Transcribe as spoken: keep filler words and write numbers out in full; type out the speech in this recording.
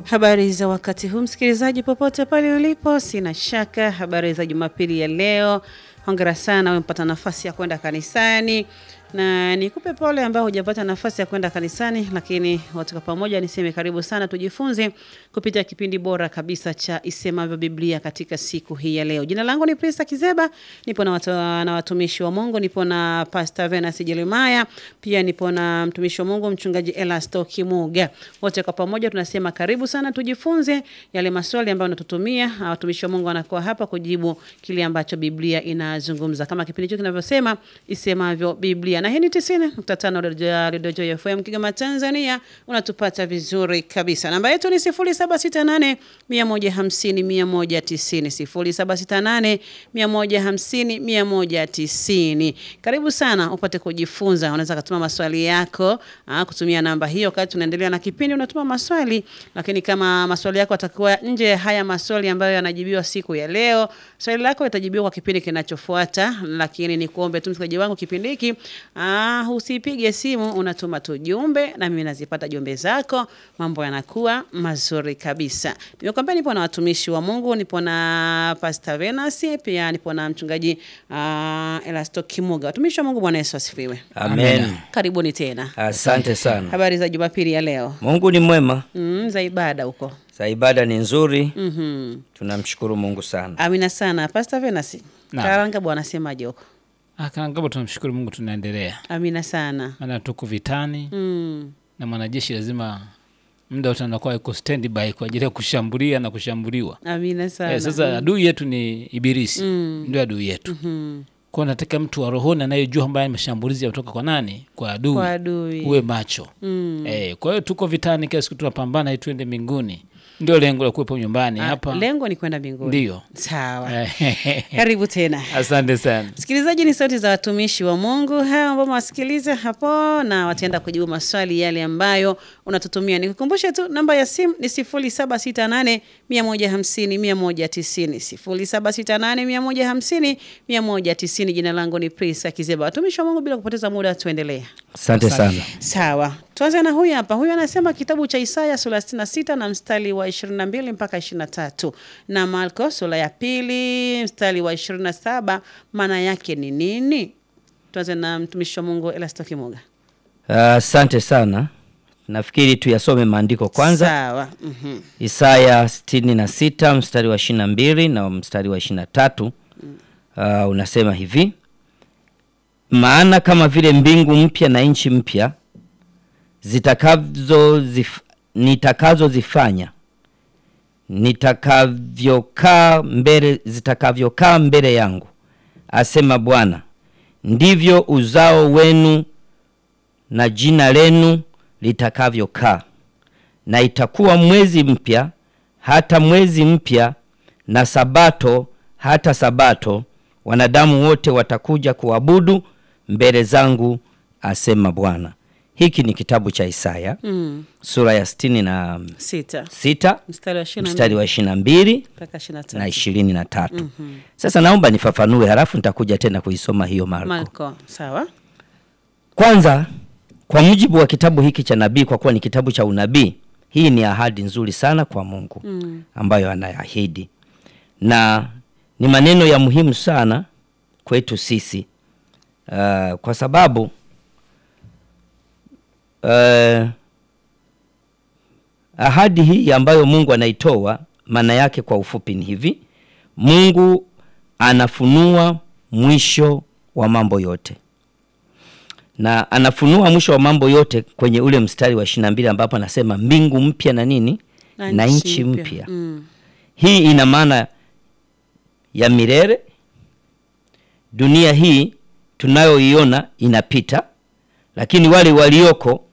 Habari za wakati huu msikilizaji popote pale ulipo, sina shaka habari za Jumapili ya leo. Hongera sana umepata nafasi ya kwenda kanisani. Na nikupe pole ambao hujapata nafasi ya kwenda kanisani, lakini wote kwa pamoja niseme karibu sana tujifunze kupitia kipindi bora kabisa cha Isemavyo Biblia katika siku hii ya leo. Jina langu ni Prista Kizeba, nipo na watu, na watumishi wa Mungu, nipo na Pastor Venus Jeremiah, pia nipo na mtumishi wa Mungu Mchungaji Elasto Kimuga. Wote kwa pamoja tunasema karibu sana tujifunze yale maswali ambayo unatutumia. Watumishi wa Mungu wanakuwa hapa kujibu kile ambacho Biblia inazungumza. Kama kipindi hicho kinavyosema Isemavyo Biblia. Na hii ni tisini nukta tano Radio Joy F M Kigoma Tanzania, unatupata vizuri kabisa. Namba yetu ni sifuri saba sita nane mia moja hamsini mia moja tisini sifuri saba sita nane mia moja hamsini mia moja tisini. Karibu sana upate kujifunza. Unaweza kutuma maswali yako aa, kutumia namba hiyo. Wakati tunaendelea na kipindi unatuma maswali, lakini kama maswali yako yatakuwa nje haya maswali ambayo yanajibiwa siku ya leo, swali lako litajibiwa kwa kipindi kinachofuata. Lakini ni kuombe tu msikilizaji wangu, kipindi hiki Ah, usipige simu, unatuma tu jumbe na mimi nazipata jumbe zako, mambo yanakuwa mazuri kabisa. Nimekwambia nipo na watumishi wa Mungu, nipo na Pastor Venus, pia nipo na mchungaji uh, Elasto Kimuga. Watumishi wa Mungu, Bwana Yesu asifiwe. Amen. Karibuni tena. Asante sana. Habari za Jumapili ya leo? Mungu ni mwema. Mm, za ibada huko. Za ibada ni nzuri. Mhm. Tunamshukuru Mungu sana. Amina sana. Pastor Venus. Karanga Bwana semaje huko? Ah, Karanga tunamshukuru Mungu, tunaendelea. Amina sana. Maana tuko vitani. Mm. Na mwanajeshi lazima muda wote anakuwa yuko standby kwa ajili ya kushambulia na kushambuliwa. Amina sana. Eh, sasa mm. adui yetu ni ibilisi. Mm. Ndio adui yetu. Mhm. Kwa nataka mtu wa rohoni anayejua kwamba mashambulizi yanatoka kwa nani? Kwa adui. Kwa adui. Uwe macho. Mm. Eh, kwa hiyo tuko vitani, kila siku tunapambana ili tuende mbinguni. Ndio lengo la kuwepo nyumbani hapa. Lengo ni kwenda mbinguni. Ndio. Sawa. Karibu tena. Asante sana. Sikilizaji, ni sauti za watumishi wa Mungu hao ambao wasikilize hapo na wataenda kujibu maswali yale ambayo unatutumia. Nikukumbushe tu namba ya simu ni sifuri saba sita nane mia moja hamsini mia moja tisini sifuri saba sita nane mia moja hamsini mia moja tisini. Jina langu ni Prista Kizeba. Watumishi wa Mungu, bila kupoteza muda tuendelee. Asante sana. Sawa. Tuanze na huyu hapa. Huyu anasema kitabu cha Isaya sura sitini na sita na mstari wa ishirini na mbili mpaka ishirini na tatu, na Marko sura ya pili mstari wa ishirini na saba, maana yake ni nini? Tuanze na mtumishi wa Mungu Elasto Kimuga. Asante uh, sana. Nafikiri tuyasome maandiko kwanza. Sawa. Mhm. Isaya sitini na sita mstari wa ishirini na mbili na mstari wa ishirini na tatu. Uh, unasema hivi: maana kama vile mbingu mpya na nchi mpya zitakazo zif, nitakazo zifanya nitakavyokaa mbele zitakavyokaa mbele yangu, asema Bwana, ndivyo uzao wenu na jina lenu litakavyokaa. Na itakuwa mwezi mpya hata mwezi mpya, na sabato hata sabato, wanadamu wote watakuja kuabudu mbele zangu, asema Bwana. Hiki ni kitabu cha Isaya mm. sura ya sitini na sita, sita mstari wa ishirini na mbili na ishirini na tatu. Mm-hmm. Sasa naomba nifafanue, halafu nitakuja tena kuisoma hiyo Marko. Marko, sawa. Kwanza, kwa mujibu wa kitabu hiki cha nabii, kwa kuwa ni kitabu cha unabii, hii ni ahadi nzuri sana kwa Mungu mm. ambayo anaahidi, na ni maneno ya muhimu sana kwetu sisi uh, kwa sababu Uh, ahadi hii ambayo Mungu anaitoa, maana yake kwa ufupi ni hivi: Mungu anafunua mwisho wa mambo yote, na anafunua mwisho wa mambo yote kwenye ule mstari wa ishirini na mbili ambapo anasema mbingu mpya na nini na, na nchi mpya. Mm. Hii ina maana ya milele. Dunia hii tunayoiona inapita, lakini wale walioko